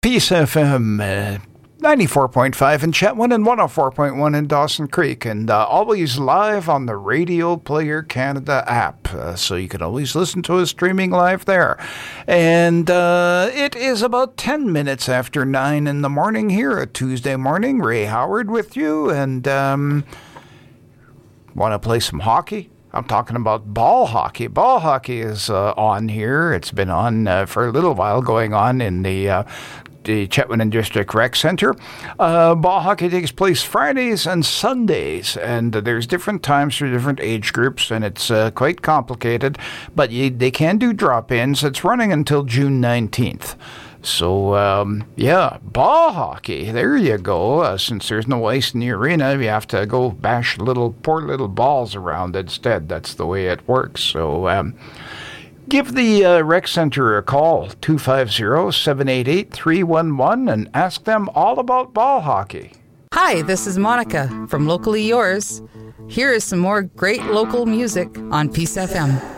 Peace FM 94.5 in Chetwynd and 104.1 in Dawson Creek, and always live on the Radio Player Canada app, so you can always listen to us streaming live there. And it is about 10 minutes after 9 in the morning here, a Tuesday morning. Ray Howard with you, and want to play some hockey? I'm talking about ball hockey. Ball hockey is on here. It's been on for a little while, going on in the Chetwynd District Rec Centre. Ball hockey takes place Fridays and Sundays, and there's different times for different age groups, and it's quite complicated, but they can do drop-ins. It's running until June 19th. So, yeah, ball hockey, there you go. Since there's no ice in the arena, you have to go bash poor little balls around instead. That's the way it works. So, give the Rec Centre a call, 250-788-311, and ask them all about ball hockey. Hi, this is Monica from Locally Yours. Here is some more great local music on Peace FM.